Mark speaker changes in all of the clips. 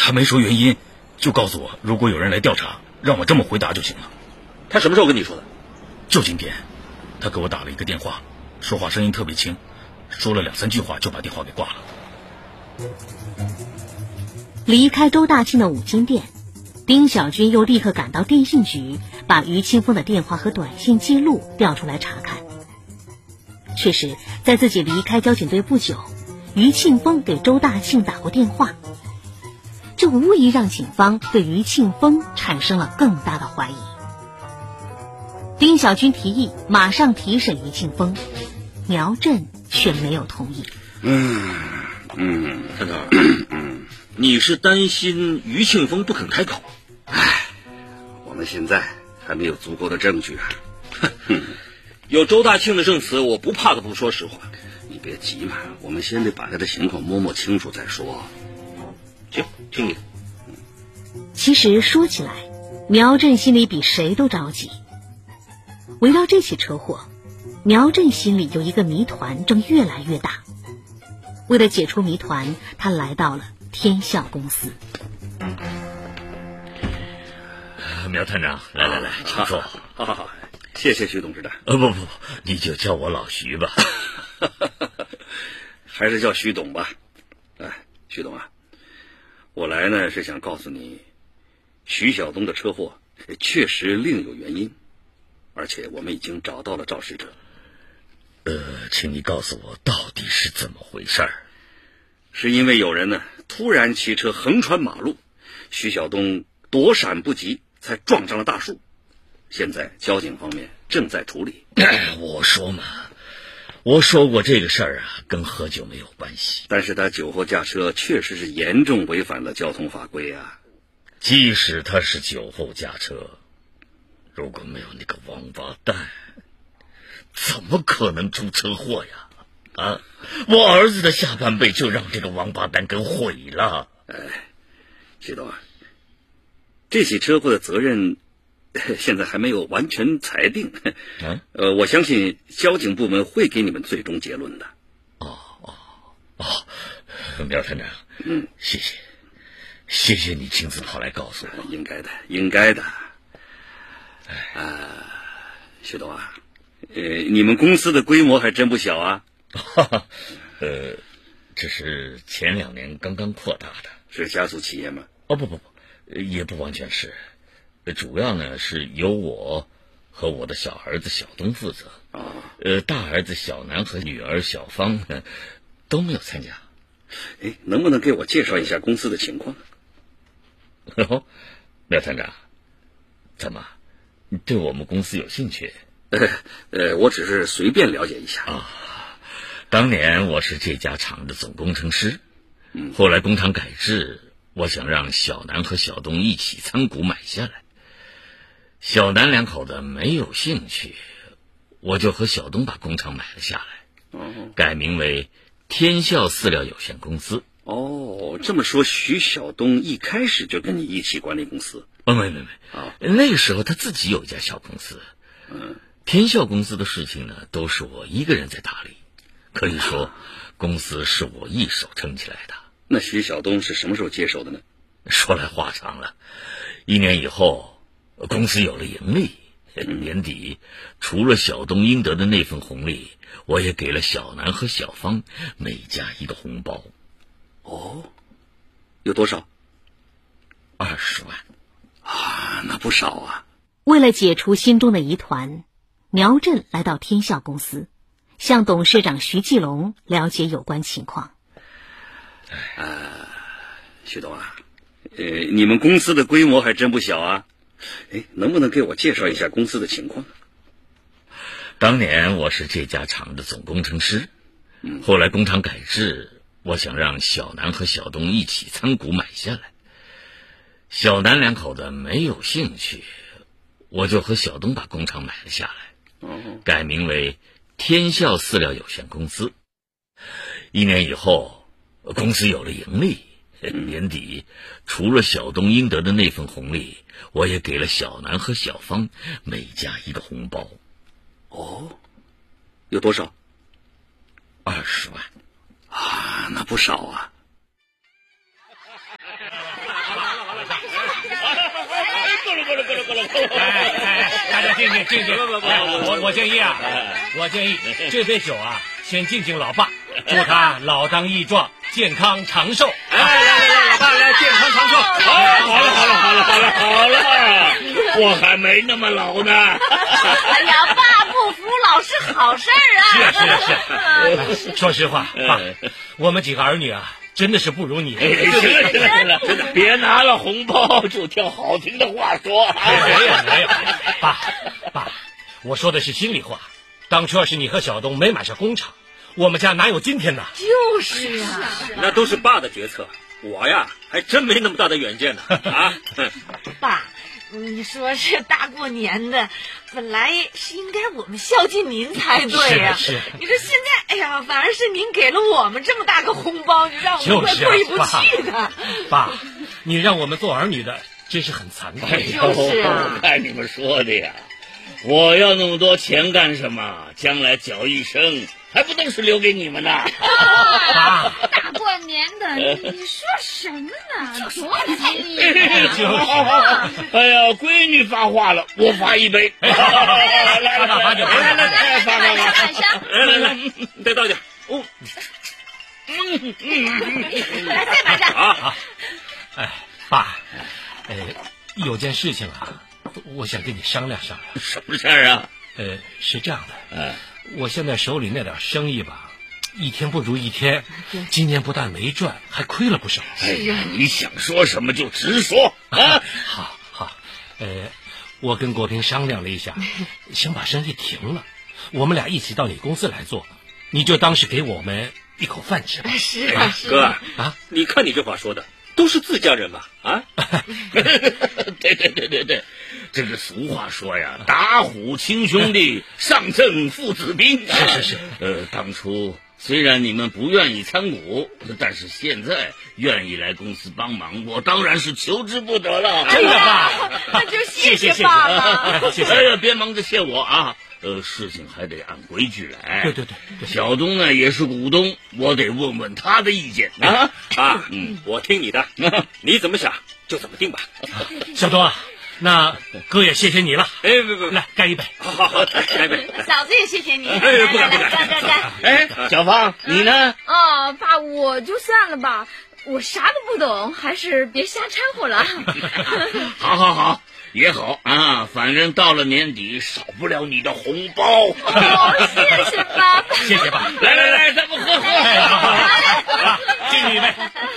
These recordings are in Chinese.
Speaker 1: 他没说原因，就告诉我如果有人来调查，让我这么回答就行了。
Speaker 2: 他什么时候跟你说的？
Speaker 1: 就今天，他给我打了一个电话，说话声音特别轻，说了2-3句话就把电话给挂了。
Speaker 3: 离开周大庆的五金店，丁小军又立刻赶到电信局，把于庆峰的电话和短信记录调出来查看。确实，在自己离开交警队不久，于庆峰给周大庆打过电话，这无疑让警方对于庆峰产生了更大的怀疑。丁小军提议马上提审于庆峰，苗振却没有同意。
Speaker 2: 探头，你是担心于庆峰不肯开口？
Speaker 4: 我们现在还没有足够的证据啊。
Speaker 2: 有周大庆的证词，我不怕他不说实话。
Speaker 4: 你别急嘛，我们先得把他的情况摸清楚再说。
Speaker 2: 行，听你的。
Speaker 3: 其实说起来，苗振心里比谁都着急。围绕这起车祸，苗振心里有一个谜团正越来越大。为了解除谜团，他来到了天笑公司。
Speaker 5: 苗探长，来，请坐。
Speaker 4: 好，谢谢徐董事长。
Speaker 5: 不，你就叫我老徐吧。
Speaker 4: 还是叫徐董吧。徐董啊，我来呢是想告诉你，徐晓东的车祸确实另有原因，而且我们已经找到了肇事者。
Speaker 5: 请你告诉我到底是怎么回事儿？
Speaker 4: 是因为有人呢突然骑车横穿马路，徐晓东躲闪不及，才撞上了大树。现在交警方面正在处理。
Speaker 5: 我说嘛，我说过这个事儿啊，跟喝酒没有关系。
Speaker 4: 但是他酒后驾车确实是严重违反了交通法规啊。
Speaker 5: 即使他是酒后驾车，如果没有那个王八蛋，怎么可能出车祸呀？我儿子的下半辈就让这个王八蛋给毁了。
Speaker 4: 徐董啊，这起车祸的责任现在还没有完全裁定。我相信交警部门会给你们最终结论的。
Speaker 5: 苗探长，谢谢你亲自跑来告诉我。
Speaker 4: 应该的。徐董啊，你们公司的规模还真不小啊。
Speaker 5: 这是前2年刚刚扩大的。
Speaker 4: 是家族企业吗？
Speaker 5: 不，也不完全是，主要呢是由我和我的小儿子小东负责。大儿子小南和女儿小芳都没有参加。
Speaker 4: 能不能给我介绍一下公司的情况？
Speaker 5: 苗探长，怎么，你对我们公司有兴趣？
Speaker 4: 我只是随便了解一下。
Speaker 5: 当年我是这家厂的总工程师，后来工厂改制，我想让小南和小东一起参股买下来。小南2口子没有兴趣，我就和小东把工厂买了下来，改名为天笑饲料有限公司。
Speaker 4: 这么说徐晓东一开始就跟你一起管理公司？
Speaker 5: 没，那个时候他自己有一家小公司。天笑公司的事情呢，都是我一个人在打理，可以说公司是我一手撑起来的。
Speaker 4: 那徐晓东是什么时候接手的呢？
Speaker 5: 说来话长了，1年以后公司有了盈利，年底除了小东应得的那份红利，我也给了小南和小芳每家一个红包。
Speaker 4: 有多少
Speaker 5: ？20万。
Speaker 4: 那不少啊。
Speaker 3: 为了解除心中的疑团，苗振来到天笑公司，向董事长徐继龙了解有关情况。
Speaker 4: 徐董啊，你们公司的规模还真不小啊。能不能给我介绍一下公司的情况？
Speaker 5: 当年我是这家厂的总工程师，后来工厂改制，我想让小南和小东一起参股买下来。小南2口子没有兴趣，我就和小东把工厂买了下来，改名为天笑饲料有限公司。1年以后公司有了盈利，年底除了小东应得的那份红利，我也给了小南和小芳每家一个红包。
Speaker 4: 有多少
Speaker 5: ？20万。
Speaker 4: 那不少啊。
Speaker 6: 大家静静。我建议啊，这杯酒啊，先敬老爸，祝他老当益壮，健康长寿。
Speaker 2: 来，老爸来，健康长寿。好了，我还没那么老呢。
Speaker 7: 哎呀，爸不服老是好事啊。
Speaker 6: 是。说实话，爸，我们几个儿女啊，真的是不如你。
Speaker 2: 行了，别拿了红包就挑好听的话说。
Speaker 6: 没有，爸，我说的是心里话。当初要是你和小东没买上工厂，我们家哪有今天呢？
Speaker 7: 就是啊，
Speaker 4: 那都是爸的决策，我呀还真没那么大的远见呢。啊，
Speaker 7: 爸，你说是大过年的，本来是应该我们孝敬您才对呀。
Speaker 6: 是。
Speaker 7: 你说现在，哎呀，反而是您给了我们这么大个红包，你让我们快过意不去呢。
Speaker 6: 爸，你让我们做儿女的真是很惭愧。
Speaker 7: 就是啊，
Speaker 2: 看你们说的呀，我要那么多钱干什么？将来脚一生还不都是留给你们呢？
Speaker 6: 爸，
Speaker 8: 大过年的，你说什么呢？多吉利！
Speaker 2: 哎呀，闺女发话了，我发一杯。来，
Speaker 6: 发酒，
Speaker 4: 来，再倒点。哦，
Speaker 7: 来再买上
Speaker 4: 啊！
Speaker 6: 爸，有件事情啊，我想跟你商量商量。
Speaker 2: 什么事儿啊？
Speaker 6: 是这样的，我现在手里那点生意吧，一天不如一天，今年不但没赚，还亏了不少。
Speaker 2: 哎呀，你想说什么就直说啊！
Speaker 6: 好，我跟国平商量了一下，想把生意停了，我们俩一起到你公司来做，你就当是给我们一口饭吃吧。
Speaker 7: 是啊，
Speaker 4: 哥啊，你看你这话说的，都是自家人嘛啊！
Speaker 2: 对，这个俗话说呀，打虎亲兄弟，上阵父子兵。
Speaker 6: 是。
Speaker 2: 当初虽然你们不愿意参股，但是现在愿意来公司帮忙，我当然是求之不得了。
Speaker 6: 真的爸，
Speaker 7: 那就谢爸了。
Speaker 6: 谢谢。
Speaker 2: 哎呀，别忙着谢我啊！事情还得按规矩来。
Speaker 6: 对。
Speaker 2: 小东呢也是股东，我得问问他的意见啊。
Speaker 4: 我听你的，你怎么想就怎么定吧。
Speaker 6: 小东啊，那哥也谢谢你了。
Speaker 4: 不，
Speaker 6: 来干一杯。
Speaker 4: 好，干一杯。
Speaker 7: 嫂子也谢谢你。
Speaker 4: 不敢。
Speaker 7: 干。
Speaker 2: 小芳，你呢？
Speaker 8: 爸，我就算了吧，我啥都不懂，还是别瞎掺和了。
Speaker 2: 好。也好啊，反正到了年底少不了你的红包。
Speaker 8: 谢谢爸爸。
Speaker 6: 谢谢爸。
Speaker 2: 来，咱们喝。
Speaker 6: 好，敬你一杯。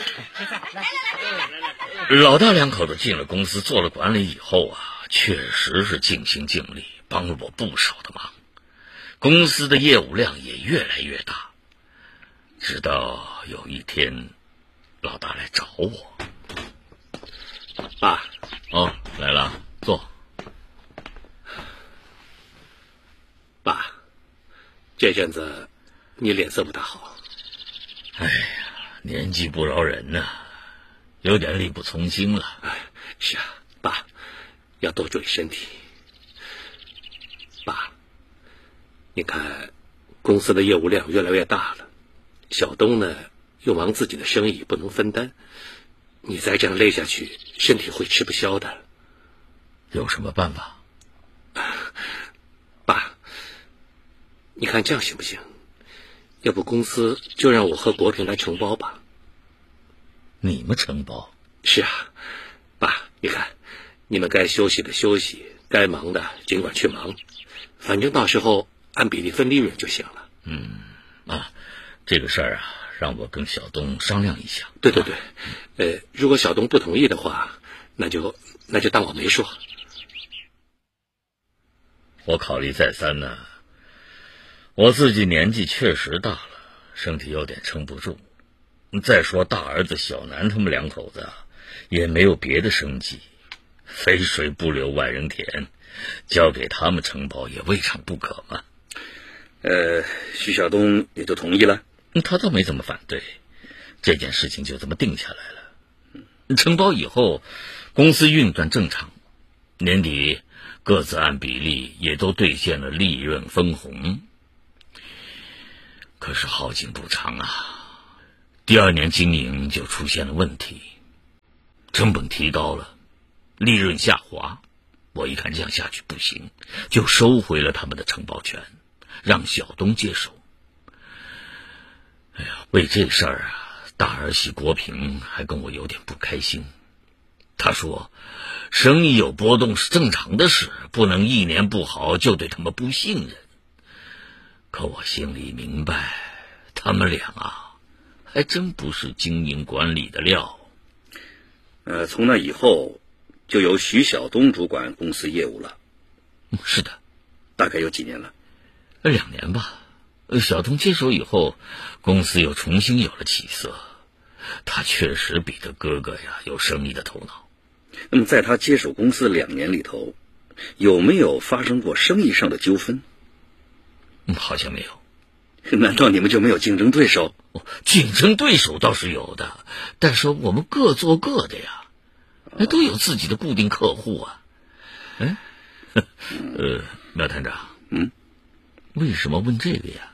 Speaker 5: 老大两口子进了公司做了管理以后啊，确实是尽心尽力，帮了我不少的忙，公司的业务量也越来越大。直到有一天，老大来找我。
Speaker 4: 爸。
Speaker 5: 来了，坐。
Speaker 4: 爸，这阵子你脸色不大好。
Speaker 5: 哎呀，年纪不饶人呐，有点力不从心了。
Speaker 4: 是啊，爸，要多注意身体。爸，你看公司的业务量越来越大了，小东呢又忙自己的生意，不能分担，你再这样累下去，身体会吃不消的。
Speaker 5: 有什么办法？
Speaker 4: 爸，你看这样行不行？要不公司就让我和国平来承包吧。
Speaker 5: 你们承包？
Speaker 4: 是啊，爸，你看，你们该休息的休息，该忙的尽管去忙，反正到时候按比例分利润就行了。
Speaker 5: 这个事儿啊，让我跟小东商量一下。
Speaker 4: 对，如果小东不同意的话，那就当我没说。
Speaker 5: 我考虑再三呢，我自己年纪确实大了，身体有点撑不住。再说大儿子小南他们两口子也没有别的生计，肥水不流外人田，交给他们承包也未尝不可嘛。
Speaker 4: 徐晓东也就同意了。
Speaker 5: 他倒没怎么反对，这件事情就这么定下来了。承包以后，公司运转正常，年底各自按比例也都兑现了利润分红。可是好景不长啊，第二年经营就出现了问题，成本提高了，利润下滑， 我一看这样下去不行，就收回了他们的承包权，让小东接手。哎呀，为这事儿啊，大儿媳国平还跟我有点不开心。他说生意有波动是正常的事，不能一年不好就对他们不信任。可我心里明白，他们俩啊还真不是经营管理的料。
Speaker 4: 从那以后就由徐晓东主管公司业务了。
Speaker 5: 是的。
Speaker 4: 大概有几年了
Speaker 5: ？2年吧。小东接手以后，公司又重新有了起色。他确实比他哥哥呀有生意的头脑。
Speaker 4: 那么在他接手公司2年里头，有没有发生过生意上的纠纷？
Speaker 5: 好像没有。
Speaker 4: 难道你们就没有竞争对手？
Speaker 5: 竞争对手倒是有的，但是我们各做各的呀，都有自己的固定客户啊。苗探长，为什么问这个呀？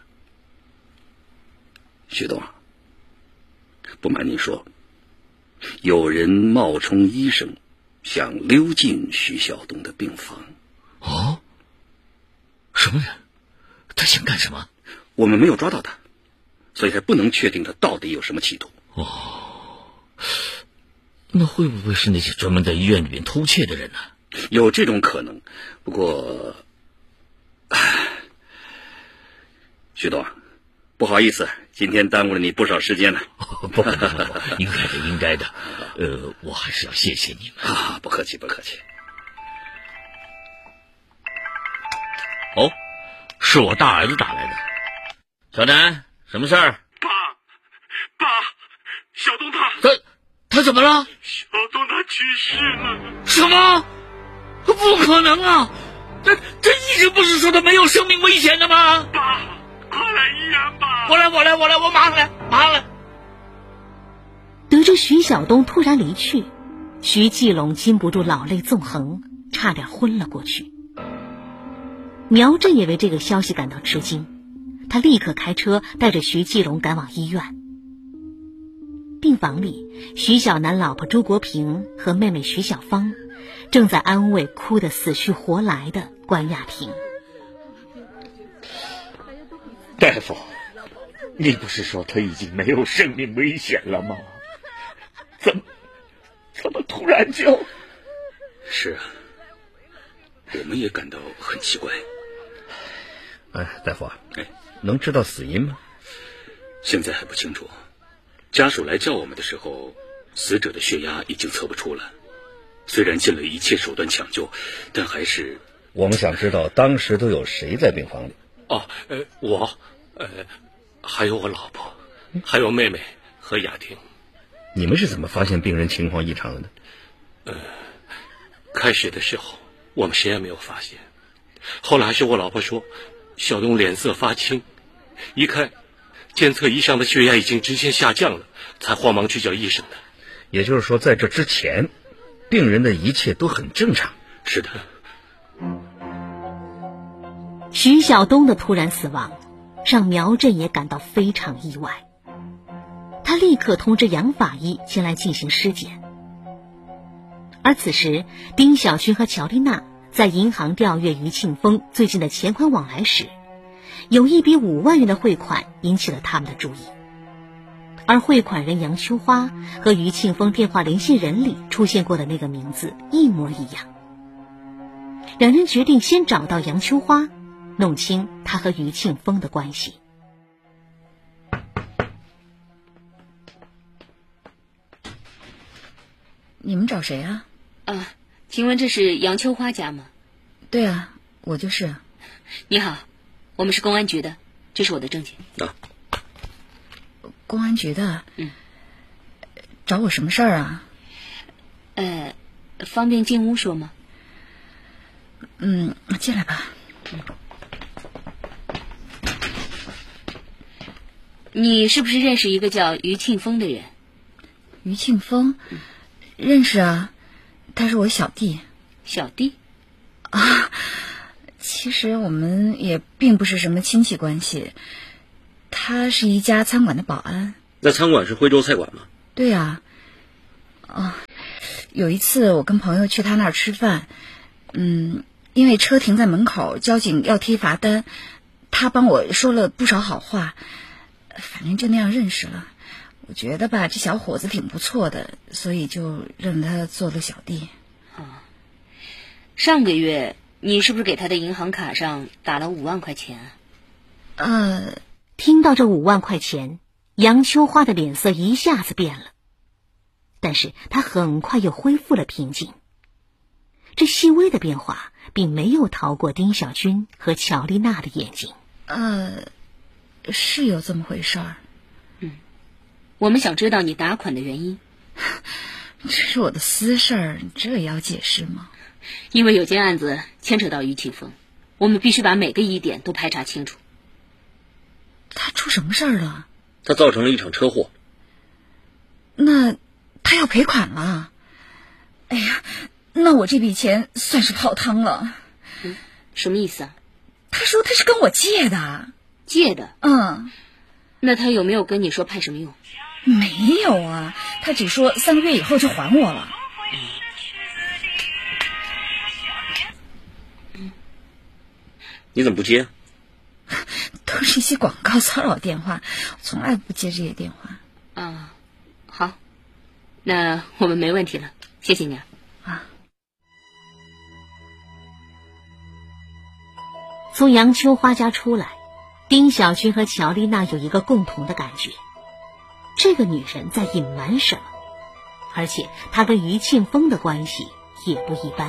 Speaker 4: 徐东，不瞒您说，有人冒充医生，想溜进徐晓东的病房。
Speaker 5: 哦，什么人？他想干什么？
Speaker 4: 我们没有抓到他，所以还不能确定他到底有什么企图。
Speaker 5: 那会不会是那些专门在医院里面偷窃的人呢？
Speaker 4: 有这种可能，不过，徐东，不好意思，今天耽误了你不少时间呢。
Speaker 5: 不，应该的。我还是要谢谢你们
Speaker 4: 啊！不客气，不客气。
Speaker 5: 哦，是我大儿子打来的。小南，什么事儿？
Speaker 9: 爸，小东
Speaker 5: 他怎么了？
Speaker 9: 小东他去世了。
Speaker 5: 什么？不可能啊！这医生不是说他没有生命危险的吗？
Speaker 9: 爸，快来医院吧！
Speaker 5: 我来，我马上来。
Speaker 3: 得知徐晓东突然离去，徐继龙禁不住老泪纵横，差点昏了过去。苗振也为这个消息感到吃惊，他立刻开车带着徐继龙赶往医院。病房里，徐小南老婆朱国平和妹妹徐小芳正在安慰哭得死去活来的关亚萍。
Speaker 10: 大夫，你不是说他已经没有生命危险了吗？怎么突然就……
Speaker 4: 是啊，我们也感到很奇怪。
Speaker 11: 大夫啊，能知道死因吗？
Speaker 4: 现在还不清楚。家属来叫我们的时候，死者的血压已经测不出了。虽然尽了一切手段抢救，但还是……
Speaker 11: 我们想知道当时都有谁在病房里。
Speaker 6: 我，还有我老婆，还有妹妹和雅婷。
Speaker 11: 你们是怎么发现病人情况异常的呢？
Speaker 6: 开始的时候我们谁也没有发现，后来是我老婆说小东脸色发青，一看监测仪上的血压已经直线下降了，才慌忙去叫医生的。
Speaker 11: 也就是说，在这之前，病人的一切都很正常。
Speaker 4: 是的。
Speaker 3: 徐晓东的突然死亡，让苗振也感到非常意外。他立刻通知杨法医前来进行尸检。而此时，丁小军和乔丽娜在银行调阅于庆丰最近的钱款往来时，有一笔5万元的汇款引起了他们的注意。而汇款人杨秋花和于庆丰电话联系人里出现过的那个名字一模一样。两人决定先找到杨秋花，弄清他和于庆丰的关系。
Speaker 12: 你们找谁啊？
Speaker 13: 请问这是杨秋花家吗？
Speaker 12: 对啊，我就是。
Speaker 13: 你好，我们是公安局的，这是我的证件。
Speaker 12: 公安局的？找我什么事儿啊？
Speaker 13: 方便进屋说吗？
Speaker 12: 进来吧。
Speaker 13: 你是不是认识一个叫于庆丰的人？
Speaker 12: 于庆丰？认识啊，他是我小弟。
Speaker 13: 小弟？
Speaker 12: 其实我们也并不是什么亲戚关系。他是一家餐馆的保安。
Speaker 4: 那餐馆是徽州菜馆吗？
Speaker 12: 对啊。有一次我跟朋友去他那儿吃饭， 因为车停在门口，交警要贴罚单，他帮我说了不少好话，反正就那样认识了。我觉得吧，这小伙子挺不错的，所以就认了他做了小弟。
Speaker 13: 上个月你是不是给他的银行卡上打了5万块钱
Speaker 12: 啊？
Speaker 3: 听到这5万块钱，杨秋花的脸色一下子变了，但是她很快又恢复了平静。这细微的变化并没有逃过丁小军和乔丽娜的眼睛。
Speaker 12: 是有这么回事儿。
Speaker 13: 我们想知道你打款的原因。
Speaker 12: 这是我的私事儿，这也要解释吗？
Speaker 13: 因为有件案子牵扯到于庆丰，我们必须把每个疑点都排查清楚。
Speaker 12: 他出什么事儿了？
Speaker 4: 他造成了一场车祸。
Speaker 12: 那他要赔款了。哎呀，那我这笔钱算是泡汤了。
Speaker 13: 什么意思啊？
Speaker 12: 他说他是跟我借的。
Speaker 13: 借的？那他有没有跟你说派什么用？
Speaker 12: 没有啊，他只说3个月以后就还我了。
Speaker 4: 你怎么不接？
Speaker 12: 都是一些广告骚扰电话，我从来不接这些电话。
Speaker 13: 好，那我们没问题了，谢谢你啊。
Speaker 3: 从杨秋花家出来，丁小军和乔丽娜有一个共同的感觉，这个女人在隐瞒什么，而且她跟于庆丰的关系也不一般。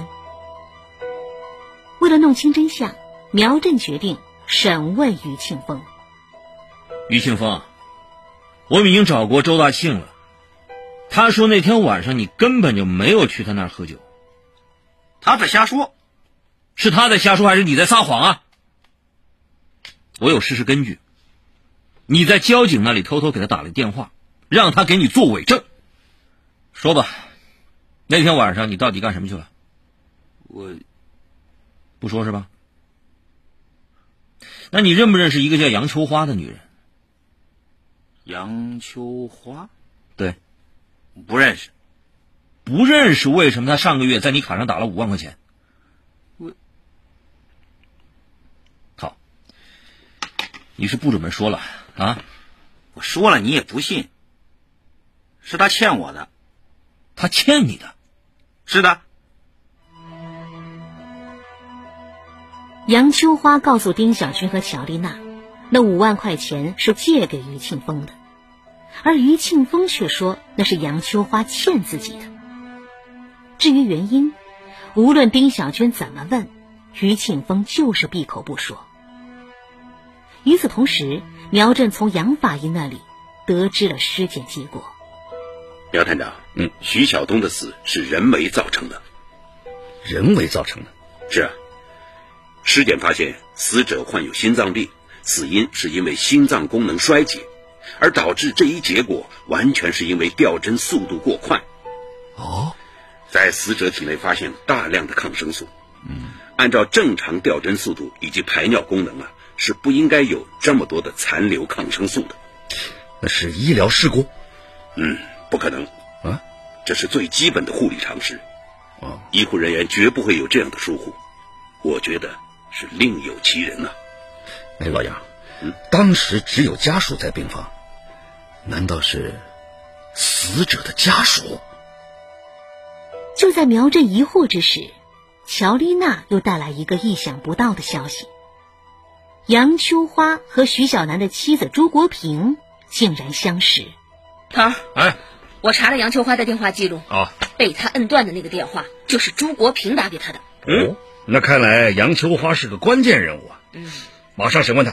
Speaker 3: 为了弄清真相，苗振决定审问于庆丰。
Speaker 5: 于庆丰，我们已经找过周大庆了，他说那天晚上你根本就没有去他那儿喝酒。
Speaker 4: 他在瞎说。
Speaker 5: 是他在瞎说还是你在撒谎啊？我有事实根据，你在交警那里偷偷给他打了电话，让他给你做伪证。说吧，那天晚上你到底干什么去了？
Speaker 4: 我
Speaker 5: 不说是吧？那你认不认识一个叫杨秋花的女人？
Speaker 4: 杨秋花？
Speaker 5: 对。
Speaker 4: 不认识。
Speaker 5: 不认识，为什么她上个月在你卡上打了5万块钱？好，你是不准备说了啊？
Speaker 4: 我说了你也不信。是他欠我的。
Speaker 5: 他欠你的？
Speaker 4: 是的。
Speaker 3: 杨秋花告诉丁小军和乔丽娜，那5万块钱是借给于庆丰的，而于庆丰却说那是杨秋花欠自己的。至于原因，无论丁小军怎么问，于庆丰就是闭口不说。与此同时，苗振从杨法医那里得知了尸检结果。
Speaker 4: 苗探长，徐晓东的死是人为造成的。
Speaker 11: 人为造成的？
Speaker 4: 是啊。尸检发现死者患有心脏病，死因是因为心脏功能衰竭，而导致这一结果完全是因为吊针速度过快。在死者体内发现大量的抗生素。按照正常吊针速度以及排尿功能是不应该有这么多的残留抗生素的。
Speaker 11: 那是医疗事故？
Speaker 4: 不可能啊，这是最基本的护理常识。医护人员绝不会有这样的疏忽。我觉得是另有其人啊。
Speaker 11: 老杨，当时只有家属在病房，难道是死者的家属？
Speaker 3: 就在苗振疑惑之时，乔丽娜又带来一个意想不到的消息：杨秋花和徐小楠的妻子朱国平竟然相识。
Speaker 13: 头儿，我查了杨秋花的电话记录，被他摁断的那个电话就是朱国平打给他的。
Speaker 11: 那看来杨秋花是个关键人物啊。马上审问他。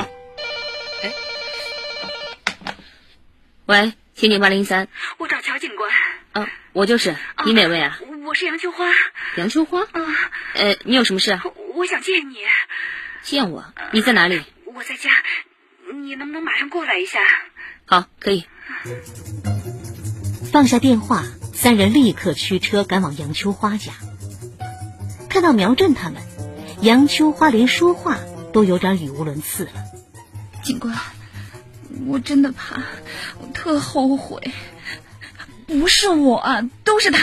Speaker 13: 喂，70803。
Speaker 8: 我找乔警官。
Speaker 13: 我就是。你哪位啊？
Speaker 8: 我是杨秋花。
Speaker 13: 杨秋花？你有什么事啊？
Speaker 8: 我想见你。
Speaker 13: 见我？你在哪里？
Speaker 8: 我在家，你能不能马上过来一下？
Speaker 13: 好，可以。
Speaker 3: 放下电话，3人立刻驱车赶往杨秋花家。看到苗振他们，杨秋花连说话都有点语无伦次了。
Speaker 12: 警官，我真的怕，我特后悔，不是我，都是他。